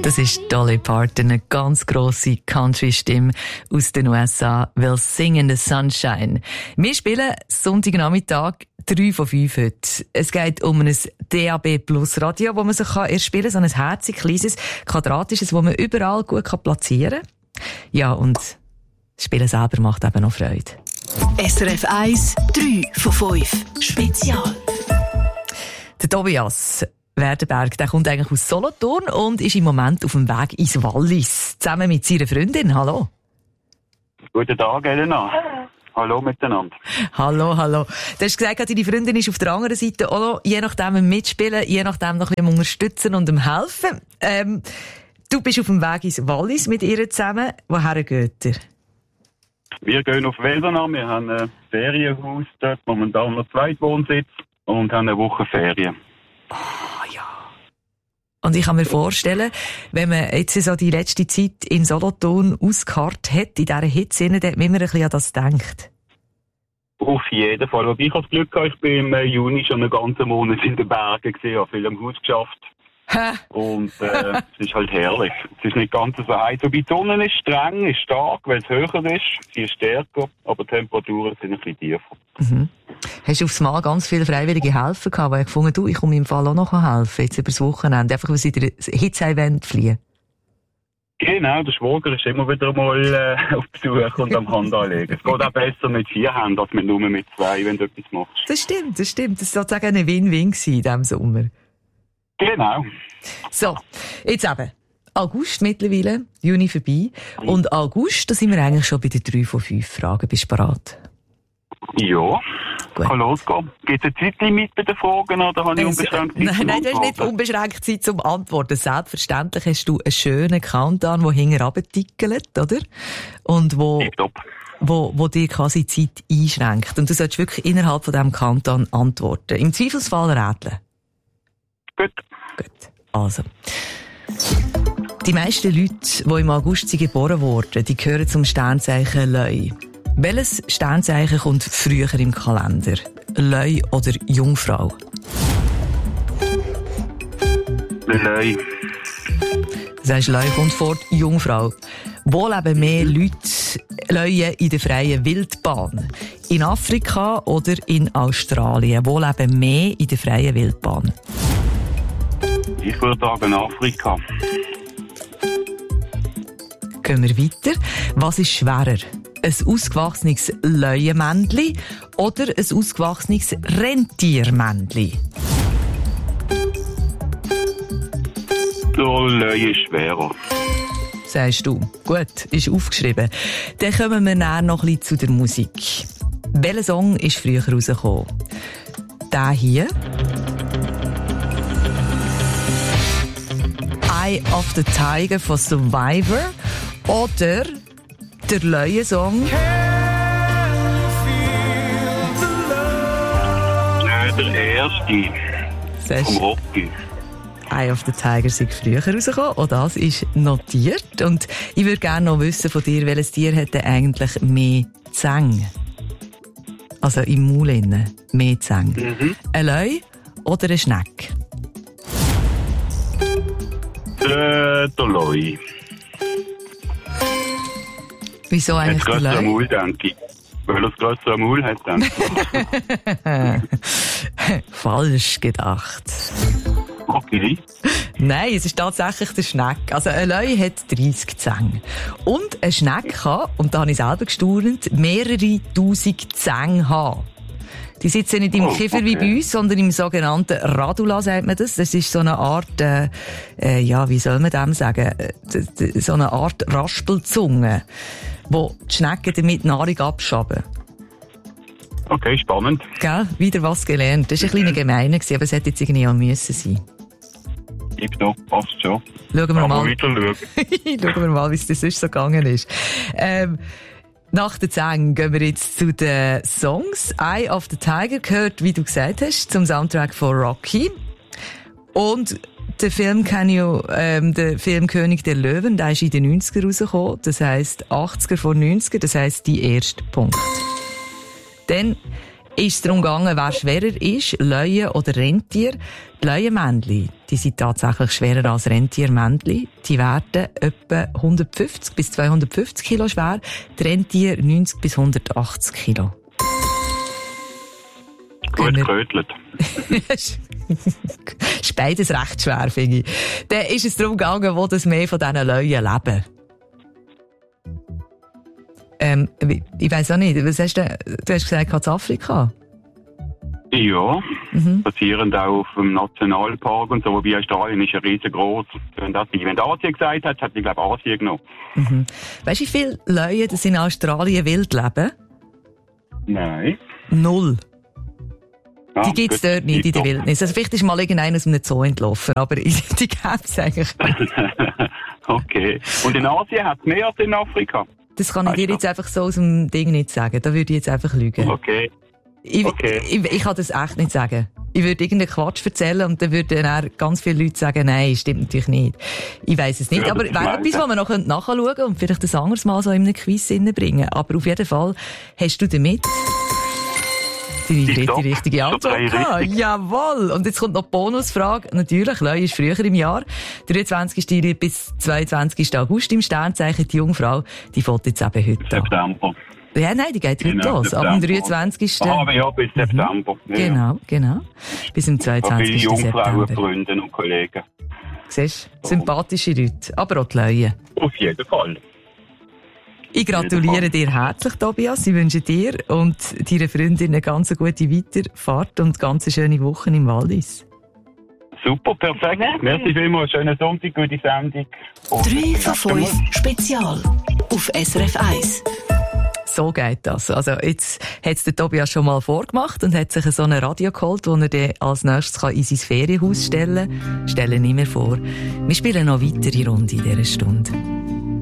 Das ist Dolly Parton, eine ganz grosse Country-Stimme aus den USA, will Sing in the Sunshine. Wir spielen Sonntagnachmittag 3 von 5 heute. Es geht um ein DAB Plus Radio, wo man sich erspielen kann, so ein herzig kleines, quadratisches, das man überall gut platzieren kann. Ja, und das Spielen selber macht eben noch Freude. SRF 1, 3 von 5. Spezial. Der Tobias Werdenberg, der kommt eigentlich aus Solothurn und ist im Moment auf dem Weg ins Wallis, zusammen mit seiner Freundin. Hallo. Guten Tag, Elena. Hallo miteinander. Hallo. Du hast gesagt, deine Freundin ist auf der anderen Seite auch noch, je nachdem mitspielen, je nachdem noch ein bisschen unterstützen und helfen. Du bist auf dem Weg ins Wallis mit ihr zusammen. Woher geht ihr? Wir gehen auf Wildernau. Wir haben ein Ferienhaus dort, momentan noch Zweitwohnsitz und haben eine Woche Ferien. Ja. Und ich kann mir vorstellen, wenn man jetzt so die letzte Zeit in Solothurn ausgeharrt hat, in dieser Hitze, dann hat man immer ein bisschen an das gedacht. Auf jeden Fall. Aber ich habe das Glück gehabt, ich bin im Juni schon einen ganzen Monat in den Bergen gewesen, habe viel am Haus geschafft. Und es ist halt herrlich. Es ist nicht ganz so heiß. Wobei die Sonne ist streng, ist stark, weil es höher ist. Sie ist stärker, aber die Temperaturen sind ein bisschen tiefer. Mhm. Hast du aufs Mal ganz viele freiwillige Helfer gehabt, weil ich gefunden, ich komme im Fall auch noch helfen, jetzt übers Wochenende, einfach weil sie in das Hitze-Event fliehen? Genau, der Schwager ist immer wieder mal auf Besuch und am Hand anlegen. Es geht auch besser mit 4 Händen als nur mit 2, wenn du etwas machst. Das stimmt. Das war sozusagen eine Win-Win in diesem Sommer. Genau. So, jetzt eben. August mittlerweile, Juni vorbei. Und August, da sind wir eigentlich schon bei den 3 von 5 Fragen. Bist du bereit? Ja. Gut. Kann losgehen. Gibt es ein Zeitlimit bei den Fragen oder habe ich unbeschränkt Zeit? Nein, du hast nicht unbeschränkt Zeit zum Antworten. Selbstverständlich hast du einen schönen Countdown, der hinten runtertickelt, oder? Und wo dir quasi Zeit einschränkt. Und du solltest wirklich innerhalb von diesem Countdown antworten. Im Zweifelsfall rätseln. Gut. Also. Die meisten Leute, die im August geboren wurden, die gehören zum Sternzeichen Löwe. Welches Sternzeichen kommt früher im Kalender? Löwe oder Jungfrau? Löwe. Das heisst, Löwe kommt vor die Jungfrau. Wo leben mehr Löwe in der freien Wildbahn? In Afrika oder in Australien? Wo leben mehr in der freien Wildbahn? Ich würde sagen Afrika. Gehen wir weiter. Was ist schwerer? Ein ausgewachsenes Löwenmännchen oder ein ausgewachsenes Rentiermännchen? Der Löwe ist schwerer. Sagst du. Gut, ist aufgeschrieben. Dann kommen wir näher noch ein bisschen zu der Musik. Welcher Song ist früher rausgekommen? Der hier. Eye of the Tiger von Survivor oder der Löwe-Song der erste vom Rocky. Eye of the Tiger sei früher rausgekommen. Auch das ist notiert. Und ich würde gerne noch wissen von dir, welches Tier hat denn eigentlich mehr Zähne? Also im Maul innen mehr Zähne. Ein Löwe oder ein Schneck? Der Löwe. Wieso eigentlich der Löwe? Maul, denke ich. Weil er das grössere Maul hat, denke ich. Falsch gedacht. Okay. Nein, es ist tatsächlich der Schneck. Also ein Löwe hat 30 Zähne. Und ein Schneck kann, und da habe ich selber gestaunt, mehrere tausend Zähne haben. Die sitzen nicht im Kiefer wie bei uns, sondern im sogenannten Radula, sagt man das. Das ist so eine Art, wie soll man dem sagen? So eine Art Raspelzunge, wo die Schnecken damit Nahrung abschaben. Okay, spannend. Gell? Wieder was gelernt. Das war ein kleiner Gemeiner, aber es hätte jetzt irgendwie auch müssen sein. Tipptopp, passt schon. Schauen wir mal. Schauen wir mal, wie es das sonst so gegangen ist. Nach den Zähnen gehen wir jetzt zu den Songs. Eye of the Tiger gehört, wie du gesagt hast, zum Soundtrack von Rocky. Und der Film der Film König der Löwen, der ist in den 90er rausgekommen. Das heisst 80er vor 90er, das heisst die erste Punkt. Dann ist es darum gegangen, wer schwerer ist, Löwe oder Rentier. Die Löwenmännchen, die sind tatsächlich schwerer als Rentiermännchen. Die werden etwa 150 bis 250 Kilo schwer, die Rentier 90 bis 180 Kilo. Gut gerötelt. Ist beides recht schwer, finde ich. Dann ist es darum gegangen, wo das mehr von diesen Löwen leben. Ich weiss auch nicht, was hast du hast gesagt, in Afrika? Ja, basierend auch auf dem Nationalpark und so, wobei Australien ist ja riesengroß. Wenn Asien gesagt hat, hat die, glaube ich, Asien genommen. Weißt du, wie viele Löwen das in Australien wild leben? Nein. 0. Ja, die gibt es dort nicht in der Wildnis. Also vielleicht ist mal irgendeiner aus einem Zoo entlaufen, aber die gäbe es eigentlich nicht. Okay. Und in Asien hat es mehr als in Afrika? Das kann ich dir jetzt einfach so aus dem Ding nicht sagen. Da würde ich jetzt einfach lügen. Okay. Ich kann das echt nicht sagen. Ich würde irgendeinen Quatsch erzählen und dann würden dann ganz viele Leute sagen, nein, stimmt natürlich nicht. Ich weiss es nicht, aber wäre etwas, was wir noch nachschauen können und vielleicht ein anderes Mal so in einem Quiz bringen. Aber auf jeden Fall hast du damit die richtige Antwort gehabt. Jawohl! Und jetzt kommt noch die Bonusfrage. Natürlich, Löwe ist früher im Jahr. 23. bis 22. August im Sternzeichen. Die Jungfrau, die fällt jetzt eben heute September. Ja, nein, die geht heute los. Ab dem 23. Aber ja, bis September. Genau. Bis zum 22. September. Jungfrauen, September. Freunde und Kollegen. Siehst du? Sympathische Leute. Aber auch die Löwe. Auf jeden Fall. Ich gratuliere dir herzlich, Tobias. Ich wünsche dir und deiner Freundin eine ganz gute Weiterfahrt und ganz schöne Wochen im Wallis. Super, perfekt. Merci vielmals. Schönen Sonntag, gute Sendung. 3 von 5 Spezial auf SRF 1. So geht das. Also jetzt hat es der Tobias schon mal vorgemacht und hat sich so ein Radio geholt, das er dann als nächstes in sein Ferienhaus stellen kann. Stellen nicht mehr vor. Wir spielen noch weitere Runde in dieser Stunde.